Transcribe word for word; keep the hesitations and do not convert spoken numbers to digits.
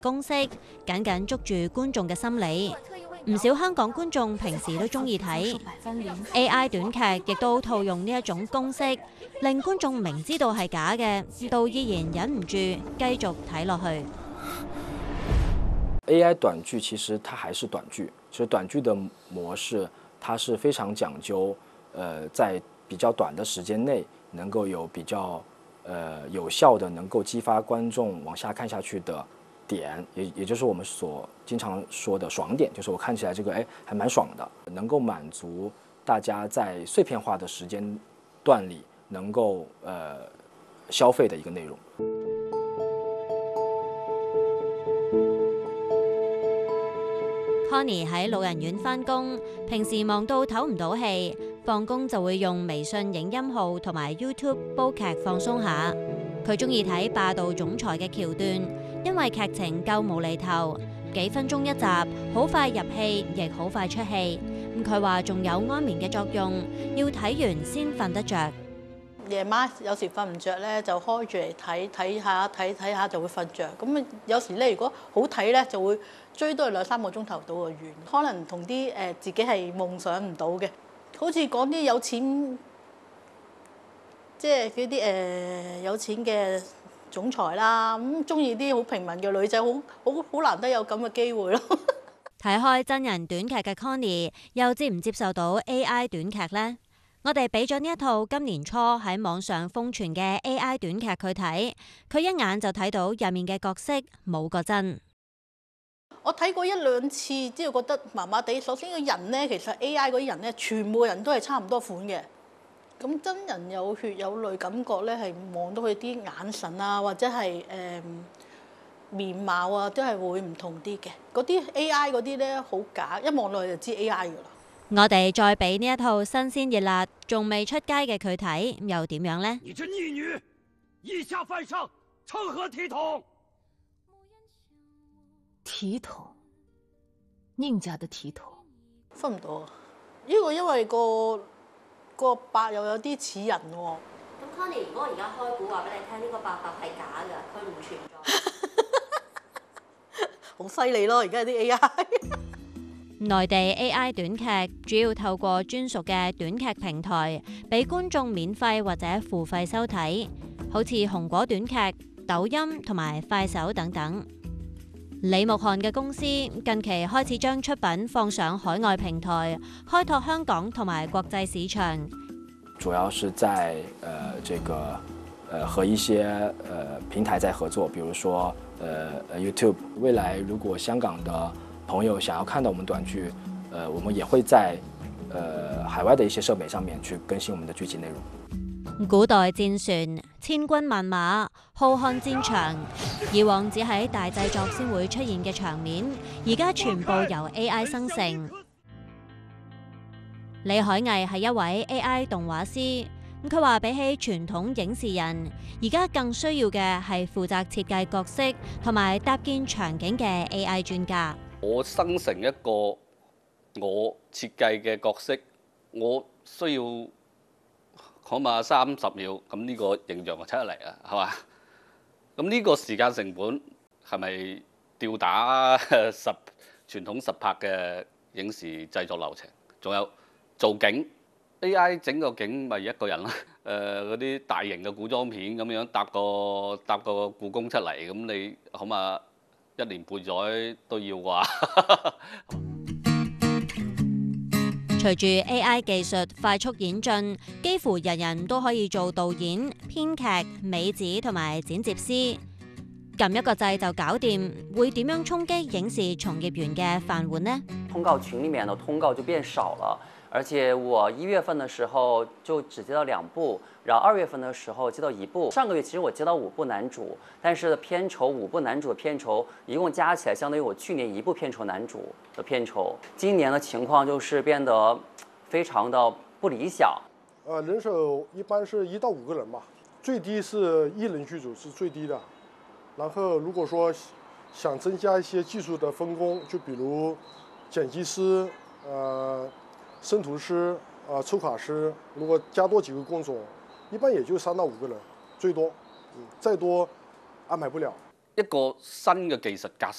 公式緊緊捉住觀眾嘅心理。唔少香港觀眾平時都中意睇 A I 短劇，亦都套用呢一種公式，令觀眾明知道係假嘅，都依然忍唔住繼續睇落去。 A I 短劇其實它還是短劇，其實短劇的模式它是非常講究，呃，在比較短的時間內能夠有比較呃有效的能夠激發觀眾往下看下去的點，也也就是我們所經常說的爽點，就是我看起來這個哎還蠻爽的，能夠滿足大家在碎片化的時間段裡能夠呃消費的一個內容。 Connie 喺老人院返工，平時忙到唞唔到氣，放工就會用微信影音號同埋 YouTube 煲劇放鬆下。佢中意睇霸道總裁嘅橋段，因為劇情夠無厘頭，幾分鐘一集，好快入戲，亦好快出戲。咁佢話仲有安眠嘅作用，要睇完先瞓得着。 夜晚有時瞓唔着咧，就開住嚟睇睇下睇睇下就會瞓着。咁有時咧，如果好睇咧，就會追多兩三個鐘頭到就完。可能同啲誒自己係夢想唔到嘅，好似講啲有錢，即係嗰啲誒有錢嘅總裁啦，咁中意啲好平民嘅女仔，好好好難得有咁嘅機會咯。 睇開真人短劇嘅 Connie，又接唔接受到 A I 短劇呢？我哋俾咗呢一套今年初喺網上瘋傳嘅 A I 短劇佢睇，佢一眼就睇到入面嘅角色冇個真。 我睇過一兩次，之後覺得麻麻地。首先個人咧，其實 A I 嗰啲人咧，全部人都係差唔多款嘅。咁真人有血有淚感覺咧，係望到佢啲眼神啊，或者係誒、呃、面貌啊，都係會唔同啲嘅。嗰啲 A I 嗰啲咧好假，一望落去就知 A I 噶啦。 我哋再俾呢一套新鮮熱辣，仲未出街嘅佢睇，又點樣呢？ 你這逆女，以下犯上，成何體統？ 體統，寧家的體統， 分唔到啊！呢個因為個個伯又有啲似人喎。 咁 Connie，如果我而家開估話俾你聽，呢、這個伯伯係假㗎，佢唔存在。 好犀利咯！而家有啲 A I。 內地 A I 短劇主要透過專屬嘅短劇平台，俾觀眾免費或者付費收睇，好似紅果短劇、抖音同埋快手等等。李木漢嘅公司近期開始將出品放上海外平台，開拓香港同埋國際市場。 主要是在呃這個呃和一些呃平台在合作，比如說呃 YouTube。未來如果香港的朋友想要看到我們短劇，呃，我們也會在呃海外的一些設備上面去更新我們的劇集內容。 古代戰船、千軍萬馬、浩瀚戰場，以往只喺大製作先會出現嘅場面，而家全部由 A I 生成。李海毅係一位 A I 動畫師，佢話比起傳統影視人，而家更需要嘅係負責設計角色同埋搭建場景嘅 A I 專家。 我生成一個我設計嘅角色，我需要起碼三十秒，咁呢個形象就出嚟啊，係嘛？咁呢個時間成本係咪吊打十傳統實拍嘅影視製作流程？仲有做景 A I 整個景咪一個人啦，誒嗰啲大型嘅古裝片咁樣搭個搭個故宮出嚟，咁你起碼一年半載都要啩。 隨住 A I 技術快速演進，幾乎人人都可以做導演、編劇、美指同埋剪接師，撳一個掣就搞掂，會點樣衝擊影視從業員嘅飯碗呢？ 通告群裡面的通告就變少了，而且我一月份的時候就只接到兩部，然後二月份的時候接到一部。上個月其實我接到五部男主，但是片酬五部男主的片酬一共加起來相當於我去年一部片酬男主的片酬。今年的情況就是變得非常的不理想。 呃，人手一般是一到五個人吧，最低是一人劇組是最低的。然後如果說想增加一些技術的分工，就比如剪輯師、呃。生圖師啊，抽卡師，如果加多幾個工種，一般也就三到五個人，最多，嗯，再多安排不了。 一個新嘅技術革